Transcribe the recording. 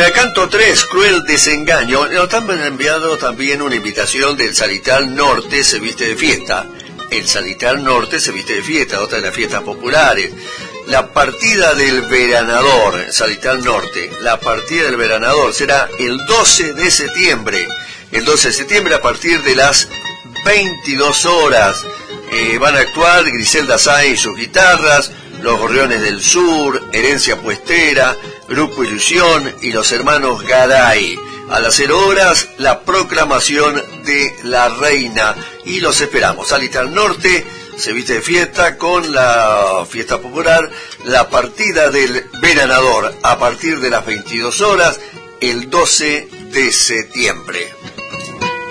Para Canto 3, Cruel Desengaño, nos han enviado también una invitación del Salital Norte se viste de fiesta. El Salital Norte se viste de fiesta, otra de las fiestas populares. La partida del veranador, Salital Norte, la partida del veranador será el 12 de septiembre. El 12 de septiembre a partir de las 22 horas. Van a actuar Griselda Sáenz y sus guitarras, Los Gorriones del Sur, Herencia Puestera, Grupo Ilusión y los hermanos Garay. A las 0 horas, la proclamación de la reina. Y los esperamos. Salital Norte se viste de fiesta con la fiesta popular, la partida del veranador a partir de las 22 horas, el 12 de septiembre.